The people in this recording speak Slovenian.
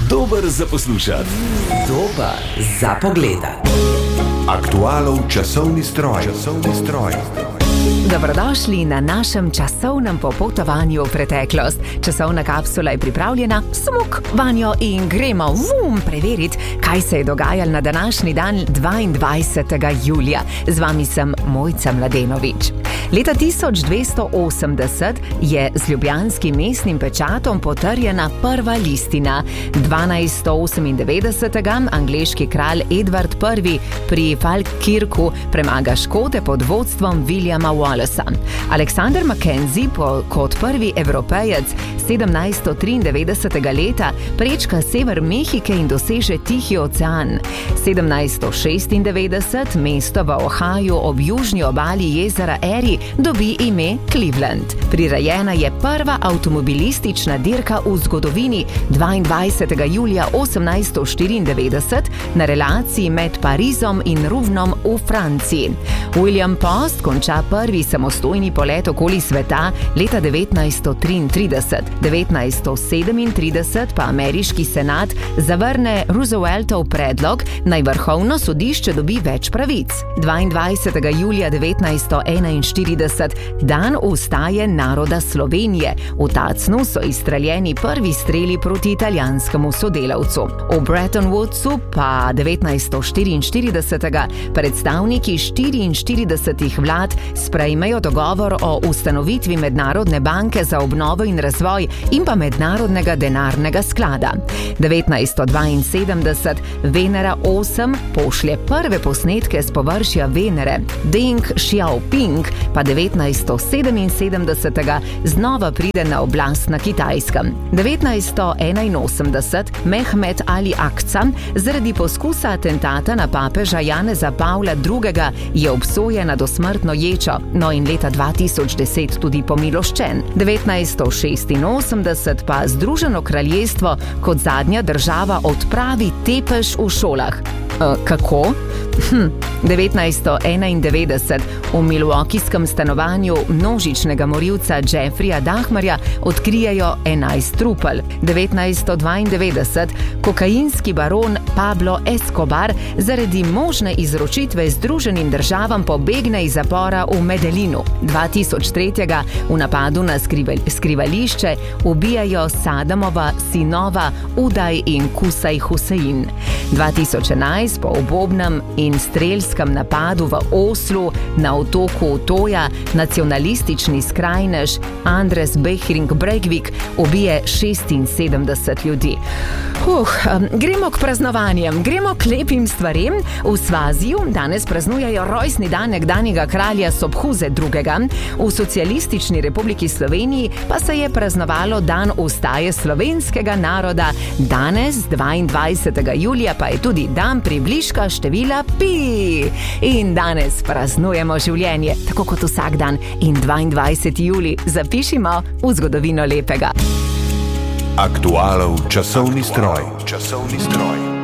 Dober za poslušati. Dober za pogledati. Aktualov časovni stroj. Dobrodošli na našem časovnem popotovanju v preteklost. Časovna kapsula je pripravljena, smuk vanjo in gremo preveriti, kaj se je dogajalo na današnji dan 22. julija. Z vami sem Mojca Mladenovič. Leta 1280 je z ljubljanskim mestnim pečatom potrjena prva listina. 1298. angleški kralj Edward I pri Falkirku premaga Škote pod vodstvom Williama Wallaca. Alexander Mackenzie kot prvi Evropejec 1793. leta prečka sever Mehike in doseže Tihi ocean. 1796 mesto v Ohaju ob južni obali jezera Erie dobi ime Cleveland. Prirejena je prva avtomobilistična dirka v zgodovini 22. julija 1894 na relaciji med Parizom in Rouvnom v Franciji. William Post konča prvi samostojni polet okoli sveta leta 1933. 1937 pa ameriški senat zavrne Rooseveltov predlog, naj vrhovno sodišče dobi več pravic. 22. julija 1941 dan vstaje naroda Slovenije. V Tacnu so izstreljeni prvi streli proti italijanskemu sodelavcu. V Bretton Woodsu pa 1944 predstavniki 44 vlad sprejmejo dogovor o ustanovitvi Mednarodne banke za obnovo in razvoj in pa Mednarodnega denarnega sklada. 1972 Venera 8 pošlje prve posnetke s površja Venere. Deng Xiaoping pa 1977 znova pride na oblast na Kitajskem. 1981 Mehmet Ali Akca zaradi poskusa atentata na papeža Janeza Pavla II. Je obsojen na dosmrtno ječo, no in leta 2010 tudi pomiloščen. 1986 pa Združeno kraljestvo kot zadnja država odpravi tepež v šolah. Kako? 1991 v milwaukeeskem stanovanju množičnega morilca Jeffreyja Dahmerja odkrijejo 11 trupel. 1992 kokainski baron Pablo Escobar zaradi možne izročitve Združenim državam pobegne iz zapora v Medellinu. 2003 v napadu na skrivališče ubijajo Sadamova sinova Udaj in Kusaj Husein. 2011 po obobnem in strelskem napadu v Oslu na otoku Utoja nacionalistični skrajnež Andres Behring Breivik ubije 76 ljudi. Gremo k praznovanjem, gremo k lepim stvarem. V Svaziju danes praznujejo rojstni dan nekdanjega kralja Sobhuze II. V Socialistični republiki Sloveniji pa se je praznovalo dan ustaje slovenskega naroda. Danes, 22. julija, pa je tudi dan približka števila pi. In danes praznujemo življenje, tako kot vsak dan. In 22. julij zapišimo v zgodovino lepega. Aktualov časovni stroj.